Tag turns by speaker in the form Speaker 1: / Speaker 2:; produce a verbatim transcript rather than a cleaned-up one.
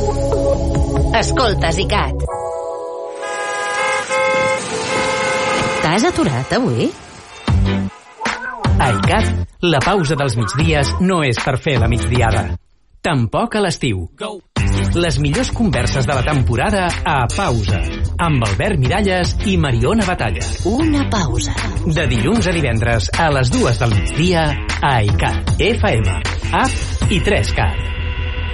Speaker 1: Escolta, Zicat. T'has aturat avui?
Speaker 2: A ICAT, la pausa dels migdies no és per fer la migdiada. Tampoc a l'estiu. Les millors converses de la temporada a Pausa, amb Albert Miralles i Mariona Batalla.
Speaker 1: Una pausa.
Speaker 2: De dilluns a divendres a les dues del migdia a ICAT, F M, App i tres cat.